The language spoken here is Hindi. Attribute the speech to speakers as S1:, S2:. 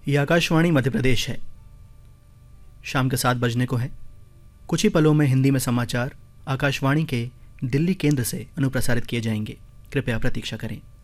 S1: ये आकाशवाणी मध्य प्रदेश है। शाम के 7 बजने को है। कुछ ही पलों में हिंदी में समाचार आकाशवाणी के दिल्ली केंद्र से अनुप्रसारित किए जाएंगे। कृपया प्रतीक्षा करें।